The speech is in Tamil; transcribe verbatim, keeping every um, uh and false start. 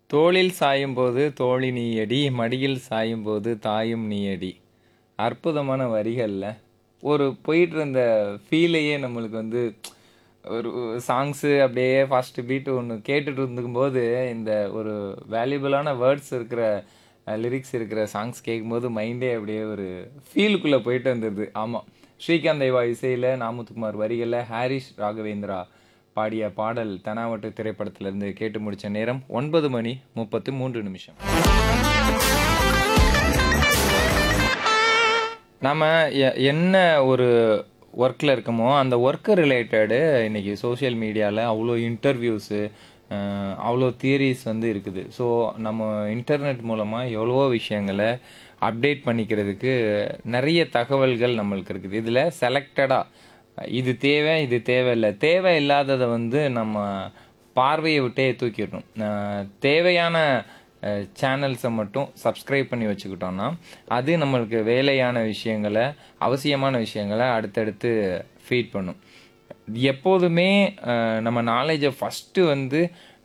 தோளில் சாயும்போது தோழி நீயடி, மடியில் சாயும்போது தாயும் நீயடி. அற்புதமான வரிகள்ல, ஒரு போயிட்டு இருந்த ஃபீலையே நம்மளுக்கு வந்து ஒரு சாங்ஸு அப்படியே ஃபாஸ்ட் பீட்டு ஒன்று கேட்டுட்டு இருந்துக்கும்போது, இந்த ஒரு வேல்யூபிளான வேர்ட்ஸ் இருக்கிற லிரிக்ஸ் இருக்கிற சாங்ஸ் கேட்கும்போது மைண்டே அப்படியே ஒரு ஃபீலுக்குள்ளே போயிட்டு வந்தது. ஆமாம், ஸ்ரீகாந்த் தேவா இசையில், நாமுத்துக்குமார் வரிகளில், ஹாரிஸ் ராகவேந்திரா பாடிய பாடல் தெனாவட்டு திரைப்படத்திலிருந்து கேட்டு முடிச்ச நேரம் ஒன்பது மணி முப்பத்து மூன்று நிமிஷம். நம்ம எ- என்ன ஒரு ஒர்க்கில் இருக்கமோ அந்த ஒர்க்கு ரிலேட்டடு இன்னைக்கு சோஷியல் மீடியாவில் அவ்வளோ இன்டர்வியூஸு, அவ்வளோ தியரிஸ் வந்து இருக்குது. ஸோ நம்ம இன்டர்நெட் மூலமாக எவ்வளவோ விஷயங்களை அப்டேட் பண்ணிக்கிறதுக்கு நிறைய தகவல்கள் நம்மளுக்கு இருக்குது. இதில் செலக்டடாக இது தேவை, இது தேவையில்லை, தேவை இல்லாததை வந்து நம்ம பார்வையை விட்டே தூக்கிடணும். அஹ் தேவையான சேனல்ஸை மட்டும் சப்ஸ்கிரைப் பண்ணி வச்சுக்கிட்டோம்னா அது நம்மளுக்கு வேலையான விஷயங்களை, அவசியமான விஷயங்களை அடுத்தடுத்து ஃபீட் பண்ணும். எப்போதுமே அஹ், நம்ம நாலேஜை ஃபஸ்ட்டு வந்து